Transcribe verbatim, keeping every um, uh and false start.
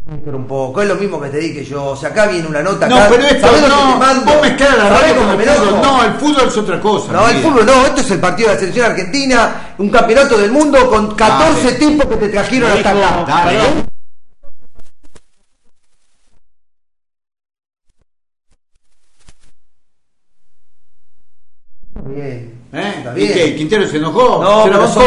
un poco, es lo mismo que te dije yo. O sea, acá viene una nota. No, acá, pero esto ¿sabés lo que no, te mando? vos mezclás la ¿Sabés radio cómo con me el fútbol. enojo? No, el fútbol es otra cosa. No, el mira. fútbol no, esto es el partido de la selección argentina, un campeonato del mundo con catorce Dale. tipos que te trajeron hasta acá. Dale. Bien, ¿Eh? está ¿Y bien. qué? ¿Quintero se enojó? No, ¿Se la pero bancó?